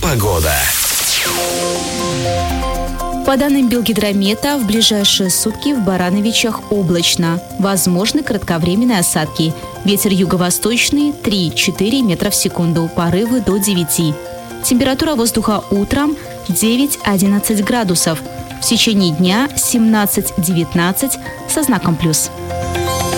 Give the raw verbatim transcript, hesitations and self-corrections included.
Погода. По данным Белгидромета, в ближайшие сутки в Барановичах облачно. Возможны кратковременные осадки. Ветер юго-восточный три-четыре метра в секунду, порывы до девяти. Температура воздуха утром девять-одиннадцать градусов. В течение дня семнадцать-девятнадцать со знаком плюс.